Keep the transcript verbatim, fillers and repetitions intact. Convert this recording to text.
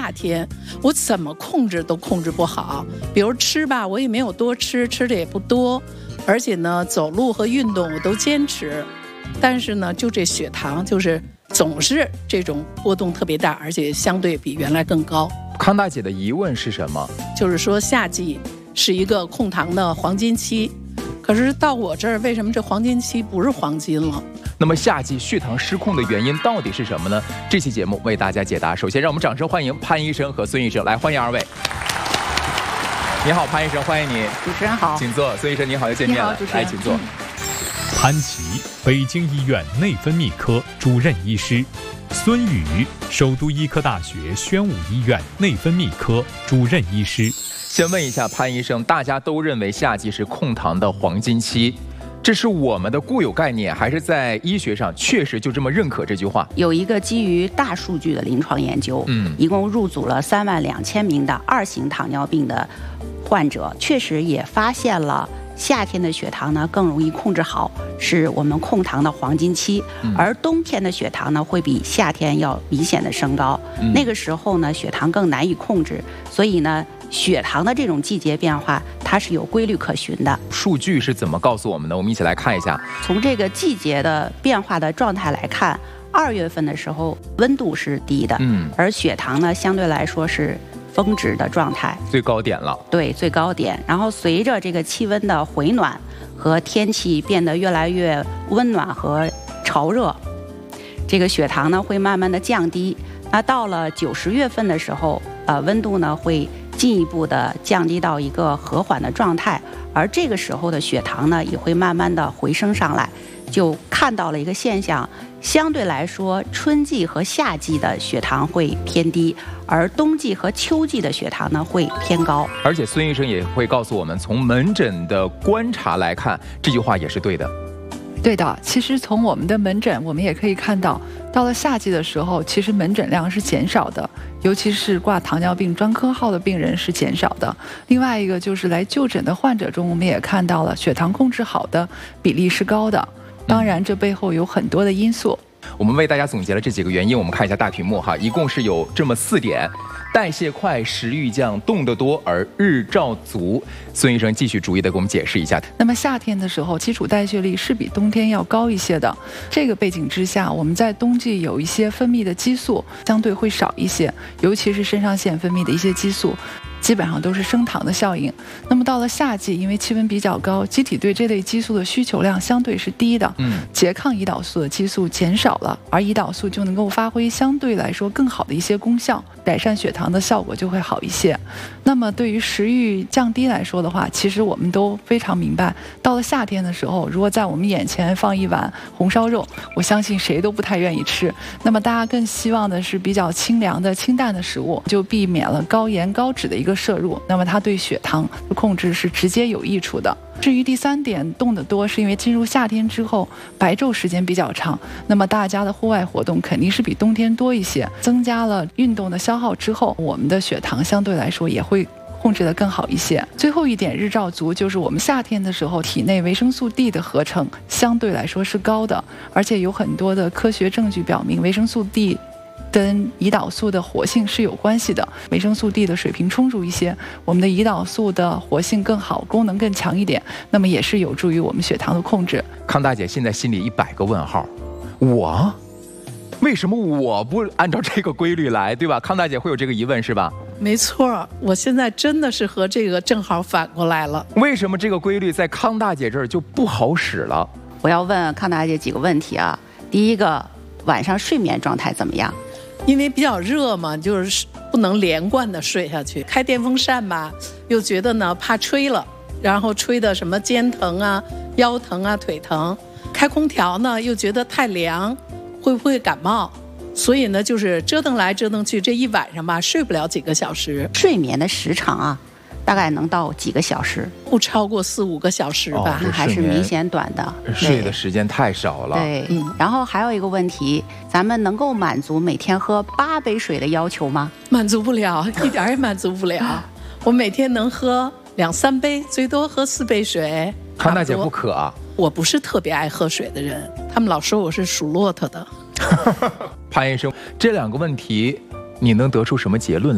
夏天，我怎么控制都控制不好。比如吃吧，我也没有多吃，吃的也不多，而且呢，走路和运动我都坚持，但是呢，就这血糖就是总是这种波动特别大，而且相对比原来更高。 康大姐的疑问是什么？ 就是说夏季是一个控糖的黄金期，可是到我这儿，为什么这黄金期不是黄金了？ 那么夏季血糖失控的原因到底是什么呢？这期节目为大家解答。首先，让我们掌声欢迎潘医生和孙医生，来欢迎二位。你好，潘医生，欢迎你。 主持人好， 请坐。孙医生你好，又见面了。来，请坐。 嗯、 潘琪，北京医院内分泌科主任医师；孙宇，首都医科大学宣武医院内分泌科主任医师。 先问一下潘医生，大家都认为夏季是控糖的黄金期，这是我们的固有概念，还是在医学上确实就这么认可这句话？ 有一个基于大数据的临床研究，嗯，一共入组了三万两千名的二型糖尿病的患者，确实也发现了夏天的血糖呢更容易控制好，是我们控糖的黄金期，嗯、而冬天的血糖呢会比夏天要明显的升高，嗯、那个时候呢血糖更难以控制，所以呢。血糖的这种季节变化，它是有规律可循的。 数据是怎么告诉我们的？我们一起来看一下。 从这个季节的变化的状态来看，二月份的时候温度是低的，嗯，而血糖呢相对来说是峰值的状态， 最高点了。 对，最高点。然后随着这个气温的回暖和天气变得越来越温暖和潮热，这个血糖呢会慢慢的降低。那到了九十月份的时候，呃，温度呢会进一步的降低到一个和缓的状态，而这个时候的血糖呢也会慢慢的回升上来，就看到了一个现象，相对来说春季和夏季的血糖会偏低，而冬季和秋季的血糖呢会偏高。 而且孙医生也会告诉我们，从门诊的观察来看，这句话也是对的。 对的，其实从我们的门诊，我们也可以看到，到了夏季的时候，其实门诊量是减少的，尤其是挂糖尿病专科号的病人是减少的。另外一个就是来就诊的患者中，我们也看到了血糖控制好的比例是高的。当然，这背后有很多的因素。 我们为大家总结了这几个原因，我们看一下大屏幕哈，一共是有这么四点：代谢快、食欲降、动得多而日照足。孙医生继续逐一的给我们解释一下。 那么夏天的时候，基础代谢率是比冬天要高一些的。这个背景之下，我们在冬季有一些分泌的激素相对会少一些，尤其是肾上腺分泌的一些激素。基本上都是升糖的效应。那么到了夏季，因为气温比较高，机体对这类激素的需求量相对是低的，嗯，拮抗胰岛素的激素减少了，而胰岛素就能够发挥相对来说更好的一些功效，改善血糖的效果就会好一些。那么对于食欲降低来说的话，其实我们都非常明白，到了夏天的时候，如果在我们眼前放一碗红烧肉，我相信谁都不太愿意吃。那么大家更希望的是比较清凉的清淡的食物，就避免了高盐高脂的一个摄入，那么它对血糖的控制是直接有益处的。至于第三点，动得多，是因为进入夏天之后，白昼时间比较长，那么大家的户外活动肯定是比冬天多一些，增加了运动的消耗之后，我们的血糖相对来说也会控制得更好一些。最后一点，日照足，就是我们夏天的时候，体内维生素 D 的合成相对来说是高的，而且有很多的科学证据表明，维生素 D跟胰岛素的活性是有关系的，维生素 D 的水平充足一些，我们的胰岛素的活性更好，功能更强一点，那么也是有助于我们血糖的控制。 康大姐现在心里一百个问号，我为什么我不按照这个规律来，对吧？康大姐会有这个疑问是吧？ 没错，我现在真的是和这个正好反过来了。 为什么这个规律在康大姐这儿就不好使了？ 我要问康大姐几个问题啊。第一个，晚上睡眠状态怎么样？ 因为比较热嘛，就是不能连贯的睡下去。开电风扇吧，又觉得呢怕吹了，然后吹的什么肩疼啊、腰疼啊、腿疼。开空调呢，又觉得太凉，会不会感冒？所以呢，就是折腾来折腾去，这一晚上吧，睡不了几个小时。 睡眠的时长啊，大概能到几个小时？ 不超过四五个小时吧， 哦、还是明显短的。 睡的时间太少了。 对，嗯。然后还有一个问题，咱们能够满足每天喝八杯水的要求吗？ 满足不了，一点也满足不了。我每天能喝两三杯，最多喝四杯水。 康大姐不渴啊？ 我不是特别爱喝水的人，他们老说我是属骆驼的。 潘医生，这两个问题你能得出什么结论？